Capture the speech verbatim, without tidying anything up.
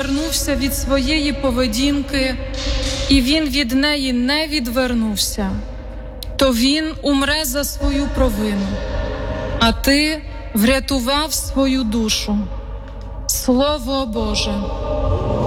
відвернувся від своєї поведінки, і він від неї не відвернувся, то він умре за свою провину, а ти врятував свою душу. Слово Боже.